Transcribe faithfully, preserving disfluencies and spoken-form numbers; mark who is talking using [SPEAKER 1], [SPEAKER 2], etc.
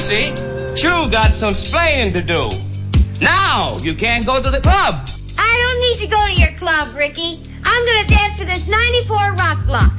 [SPEAKER 1] see, Chew got some splaining to do. Now you can't go to the club.
[SPEAKER 2] I don't need to go to your club, Ricky. I'm gonna dance to this ninety-four rock block.